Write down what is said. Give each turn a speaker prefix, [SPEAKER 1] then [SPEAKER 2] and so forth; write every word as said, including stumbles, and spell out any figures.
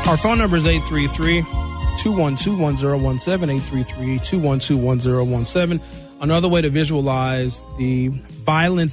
[SPEAKER 1] Our phone number is eight three three, two one two, one zero one seven, eight three three, two one two, one zero one seven. Another way to visualize the violence